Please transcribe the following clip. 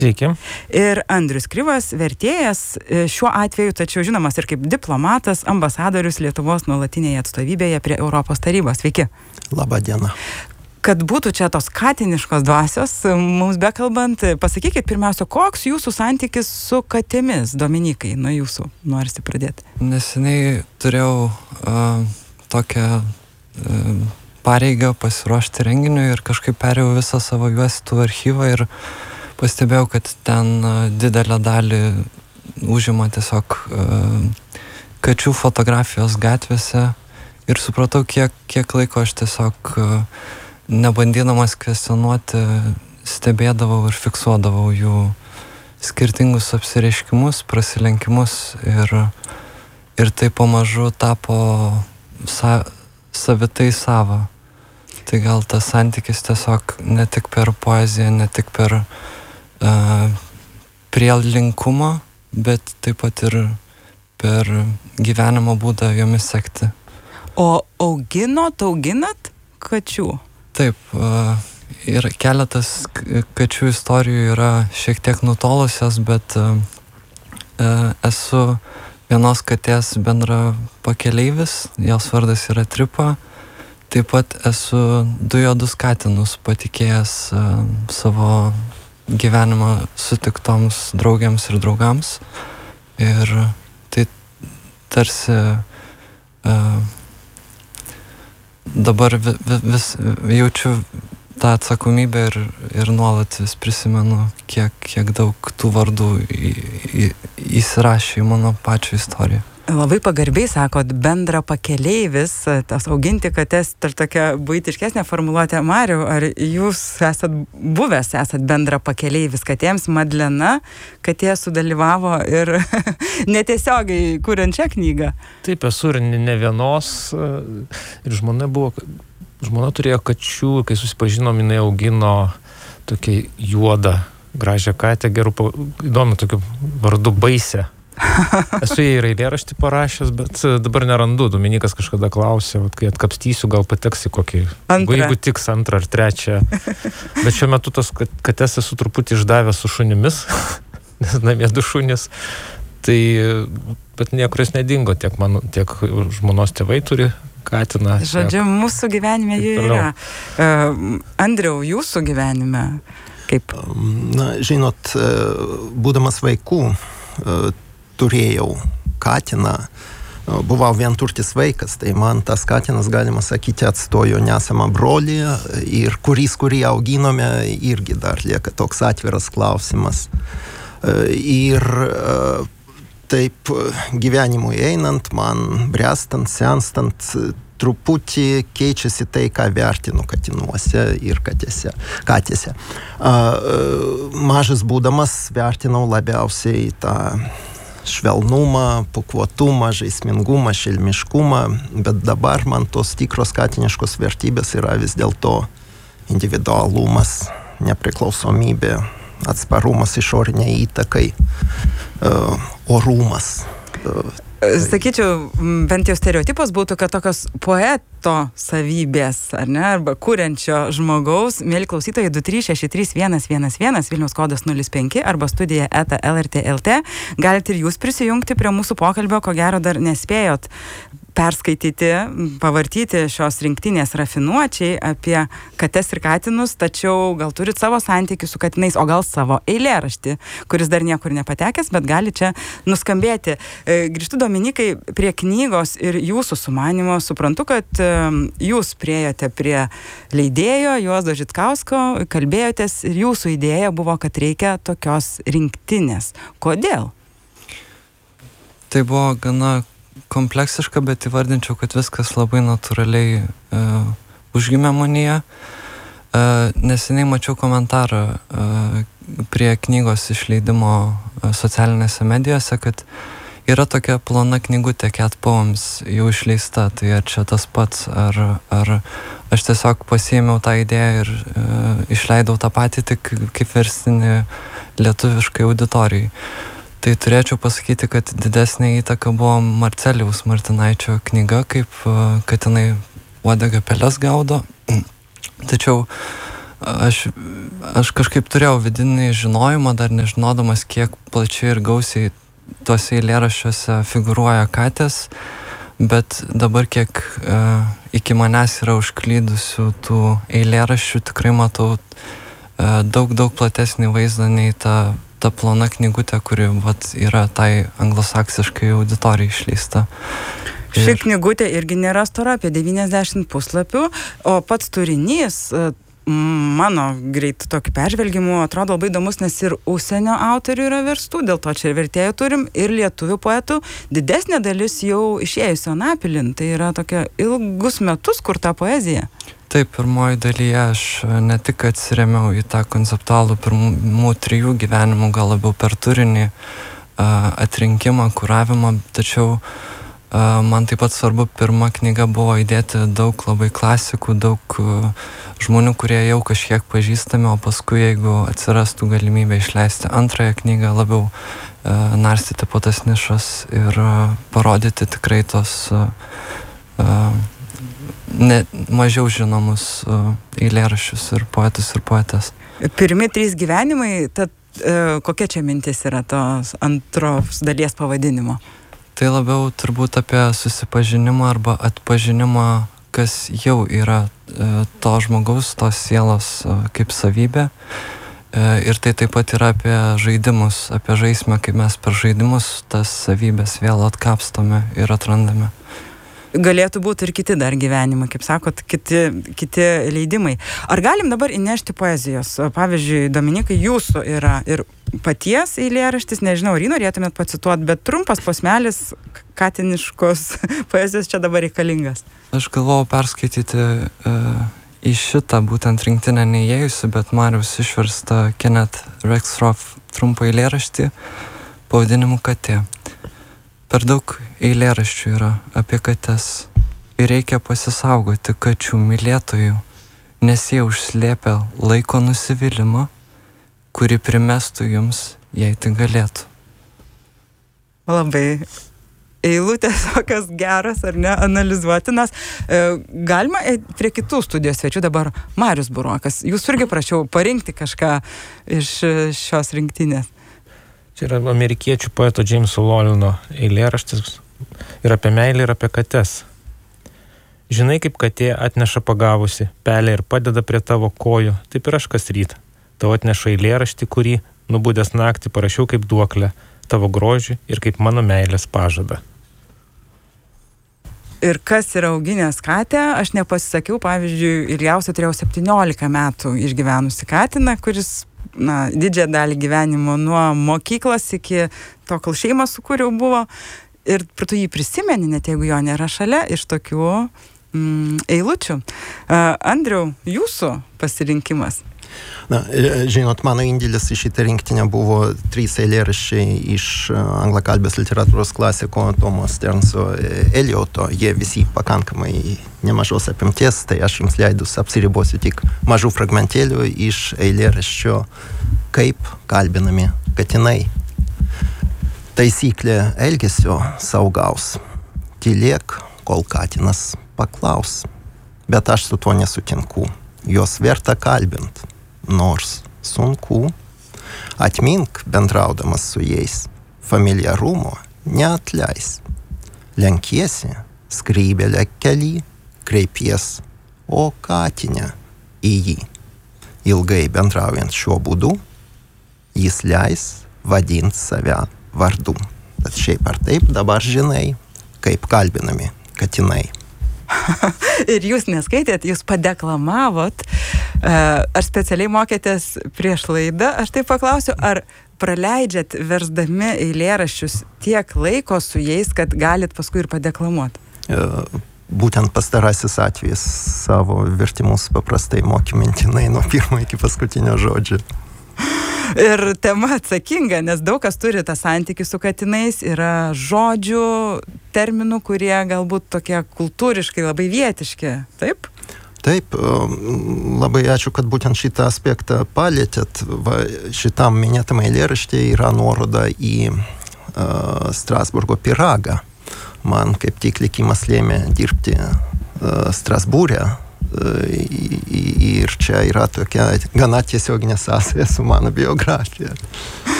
Sveiki. Ir Andrius Krivas, vertėjas šiuo atveju, tačiau žinomas ir kaip diplomatas, ambasadorius Lietuvos nuolatinėje atstovybėje prie Europos tarybos. Sveiki. Labą dieną. Kad būtų čia tos katiniškos dvasios, mums bekalbant, pasakykit pirmiausia, koks jūsų santykis su katėmis, Dominikai, nuo jūsų norisi pradėti. Neseniai turėjau tokią pareigą pasiruošti renginiui ir kažkaip perėjau visą savo juostų archyvą ir pastebėjau, kad ten didelę dalį užima tiesiog kačių fotografijos gatvėse ir supratau, kiek laiko aš tiesiog nebandydamas kvestionuoti stebėdavau ir fiksuodavau jų skirtingus apsireiškimus, prasilenkimus ir tai pamažu tapo savitai sava. Tai gal tas santykis tiesiog ne tik per poeziją, ne tik per prielinkumą, bet taip pat ir per gyvenimo būdą jomis sekti. O auginat kačių? Taip, ir keletas kačių istorijų yra šiek tiek nutolusios, bet esu vienos katės bendra pakeleivis, jos vardas yra Tripa. Taip pat esu 2 juodus katinus patikėjęs savo gyvenimą sutiktoms draugėms ir draugams. Ir tai tarsi dabar vis jaučiu tą atsakomybę ir nuolat vis prisimenu, kiek daug tų vardų įsirašė į mano pačią istoriją. Labai pagarbiai sakot, bendra pakeleivis, tas auginti kates, ir tokia buitiškesnė formuluotė. Mariau, ar jūs esat bendra pakeleivis katėms? Madlena katė sudalyvavo ir netiesiogiai kuriant šią knygą. Taip, esu ir ne vienos. Ir žmona turėjo kačių, kai susipažinom, jinai augino tokią juodą, gražią katę, įdomu tokiu vardu Baisė. Esu jai ir eilėraštį parašęs, bet dabar nerandu. Dominikas kažkada klausė, kai atkapstysiu, gal pateks į kokį, jeigu tiks 2 ar 3. Bet šiuo metu tas kates esu truputį išdavęs su šunimis, nes namie 2 šunis. Tai, bet niekuris nedingo, tiek žmonos tėvai turi katiną. Žodžiu, mūsų gyvenime jų yra. Andriau, jūsų gyvenime kaip? Na, žinot, būdamas vaikų, turėjau katiną, buvau vienturtis vaikas, tai man tas katinas, galima sakyti, atstojo nesamą brolį ir kurį auginome, irgi dar lieka toks atviras klausimas. Ir taip gyvenimui einant, man bręstant, senstant, truputį keičiasi tai, ką vertinu katinuose ir katėse. Mažas būdamas vertinau labiausiai tą švelnumą, pūkuotumą, žaismingumą, šelmiškumą, bet dabar man tos tikros katiniškos vertybės yra vis dėlto individualumas, nepriklausomybė, atsparumas išoriniai įtakai, orumas. Sakyčiau, bent jau stereotipas būtų, kad tokios poeto savybės, ar ne, arba kuriančio žmogaus, mieli klausytojai, 2363111, Vilniaus kodas 05 arba studija @lrt.lt. Galite ir jūs prisijungti prie mūsų pokalbio, ko gero dar nespėjot perskaityti, pavartyti šios rinktinės rafinuočiai apie kates ir katinus, tačiau gal turit savo santykių su katinais, o gal savo eilėraštį, kuris dar niekur nepatekęs, bet gali čia nuskambėti. Grįžtu, Dominikai, prie knygos ir jūsų sumanimo. Suprantu, kad jūs priėjote prie leidėjo Juozo Žitkausko, kalbėjotės ir jūsų idėja buvo, kad reikia tokios rinktinės. Kodėl? Tai buvo gana kompleksiška, bet įvardinčiau, kad viskas labai natūraliai užgimė manyje. Neseniai mačiau komentarą prie knygos išleidimo socialinėse medijose, kad yra tokia plona knygutė Cat Poems jau išleista, tai ar čia tas pats, ar aš tiesiog pasiėmiau tą idėją ir išleidau tą patį tik kaip verstinį lietuviškai auditorijai. Tai turėčiau pasakyti, kad didesnė įtaka buvo Marcelijaus Martinaičio knyga, kaip katinai uodegą peles gaudo. Tačiau Aš kažkaip turėjau vidinį žinojimą, dar nežinodamas, kiek plačiai ir gausiai tuose eilėraščiuose figūruoja katės, bet dabar kiek iki manęs yra užklydusių tų eilėraščių, tikrai matau daug platesnį vaizdą nei ta plona knygutė, kuri yra tai anglosaksiškai auditorijai išleista. Ši knygutė irgi nėra stora, apie 90 puslapių, o pats turinys, mano greit tokį peržvelgimų, atrodo labai įdomus, nes ir užsienio autorių yra verstų, dėl to čia ir vertėjų turim, ir lietuvių poetų. Didesnė dalis jau išėjusio anapilin, tai yra tokia ilgus metus kurta poezija. Taip, pirmoji dalyje aš ne tik atsiremiau į tą konceptualų pirmų 3 gyvenimų, gal labiau per turinį, atrinkimą, kuravimą, tačiau man taip pat svarbu, pirma knyga buvo įdėti daug labai klasikų, daug žmonių, kurie jau kažkiek pažįstami, o paskui, jeigu atsirastų galimybė išleisti antrąją knygą, labiau narstyti po tas nišas ir parodyti tikrai tos mažiau žinomus eilėraščius ir poetus ir poetas. Pirmi 3 gyvenimai, tad kokia čia mintis yra tos antros dalies pavadinimo? Tai labiau turbūt apie susipažinimą arba atpažinimą, kas jau yra to žmogaus, tos sielos kaip savybė. Ir tai taip pat yra apie žaidimus, apie žaismę, kaip mes per žaidimus tas savybės vėl atkapstome ir atrandame. Galėtų būti ir kiti dar gyvenimai, kaip sakot, kiti leidimai. Ar galim dabar įnešti poezijos? Pavyzdžiui, Dominikai, jūsų yra ir paties eilėraštis, nežinau, ar jį norėtumėt pacituoti, bet trumpas posmelis katiniškos poezijos čia dabar reikalingas. Aš galvojau perskaityti į šitą būtent rinktinę neįėjusi, bet Mariaus išversta Kenneth Rexroth trumpą eilėraštį pavadinimu Katė. Per daug eilėraščių yra apie kates ir reikia pasisaugoti kačių mylėtojų, nes jie užslėpia laiko nusivylimą, kuri primestų jums, jei tai galėtų. Labai eilutės tokios geros, ar ne, analizuotinas. Galima prie kitų studijos svečių dabar. Marius Burokas, jūs irgi prašiau parinkti kažką iš šios rinktinės. Čia yra amerikiečių poeto Jameso Lolino eilėraštis ir apie meilę, ir apie kates. Žinai, kaip katė atneša pagavusi pelę ir padeda prie tavo kojų, taip ir aš kas rytą. Tau atneša eilėraštį, kurį, nubudęs naktį, parašiau kaip duoklę, tavo grožį ir kaip mano meilės pažadą. Ir kas yra auginęs katę, aš nepasisakiau, pavyzdžiui, ilgiausiai turėjau 17 metų išgyvenusi katiną, kuris didžiąją dalį gyvenimo nuo mokyklos iki to, kol šeimą sukūriau buvo. Ir tu jį prisimeni, net jeigu jo nėra šalia, iš tokių eilučių. Andriau, jūsų pasirinkimas? Žinot, mano indėlis į šitą rinktinę buvo 3 eilėraščiai iš anglakalbės literatūros klasiko Tomo Sternso Elioto. Jie visi pakankamai nemažos apimties, tai aš jums leidus apsiribosiu tik mažų fragmentėlių iš eilėraščio Kaip kalbinami katinai. Taisyklė elgesio saugaus. Tylėk, kol katinas paklaus. Bet aš su tuo nesutinku. Jos verta kalbint. Nors sunku, atmink bendraudamas su jais, familiarumo neatleis. Lenkiesi, skrybelę kely, kreipies, o katinę į jį. Ilgai bendraujant šiuo būdu, jis leis vadint save vardu. Bet šiaip ar taip dabar žinai, kaip kalbinami katinai. Ir jūs neskaitėt, jūs padeklamavot. Ar specialiai mokėtės prieš laidą? Aš taip paklausiu, ar praleidžiat versdami eilėraščius tiek laiko su jais, kad galit paskui ir padeklamuoti? Būtent pastarasis atvejis, savo vertimus paprastai moki mintinai nuo pirmo iki paskutinio žodžio. Ir tema atsakinga, nes daug kas turi tą santykį su katinais, yra žodžių, terminų, kurie galbūt tokie kultūriškai labai vietiški, taip? Taip, labai ačiū, kad būtent šitą aspektą palėtėt. Šitam minėtam eilėraštyje yra nuoroda į Strasburgo pyragą. Man kaip tik likimas lėmė dirbti Strasbūre ir čia yra tokia gana tiesioginė sąsaja su mano biografija.